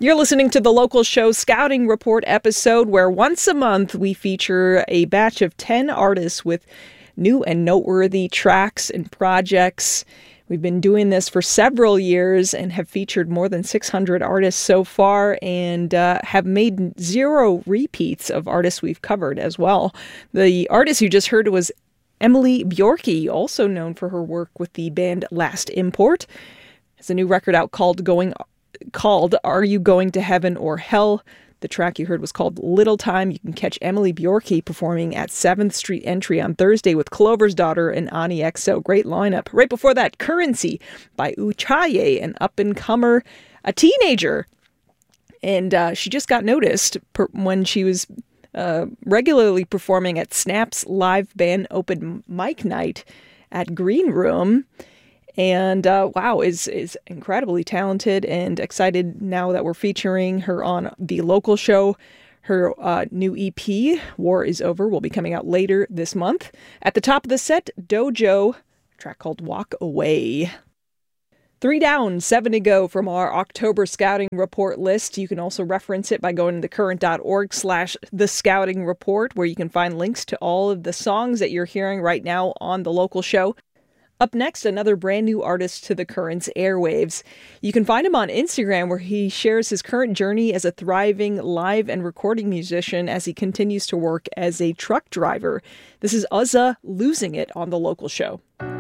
You're listening to the local show Scouting Report episode, where once a month we feature a batch of 10 artists with new and noteworthy tracks and projects. We've been doing this for several years and have featured more than 600 artists so far, and have made 0 repeats of artists we've covered as well. The artist you just heard was Emily Bjorky, also known for her work with the band Last Import. Has a new record out called Are You Going to Heaven or Hell? The track you heard was called Little Time. You can catch Emily Bjorky performing at 7th Street Entry on Thursday with Clover's Daughter and Ani XO. Great lineup. Right before that, Currency by Uchaye, an up-and-comer, a teenager. And she just got noticed when she was regularly performing at Snap's live band open mic night at Green Room. And wow, is incredibly talented, and excited now that we're featuring her on the local show. Her new EP, War Is Over, will be coming out later this month. At the top of the set, Dojo, a track called Walk Away. 3 down, 7 to go from our October Scouting Report list. You can also reference it by going to thecurrent.org/The Scouting Report, where you can find links to all of the songs that you're hearing right now on the local show. Up next, another brand new artist to the Current's airwaves. You can find him on Instagram, where he shares his current journey as a thriving live and recording musician as he continues to work as a truck driver. This is Uzza Losing It on the local show.